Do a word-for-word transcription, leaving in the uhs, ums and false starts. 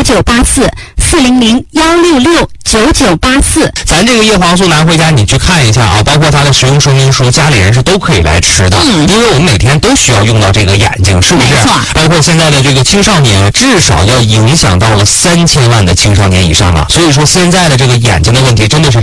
九八四，四零零幺六六九九八四。 咱这个叶黄素拿回家你去看一下啊，包括它的使用说明书，家里人是都可以来吃的。嗯，因为我们每天都需要用到这个眼睛，是不是？ 没错。 包括现在的这个青少年，至少要影响到了三千万的青少年以上了。所以说现在的这个眼睛的问题真的是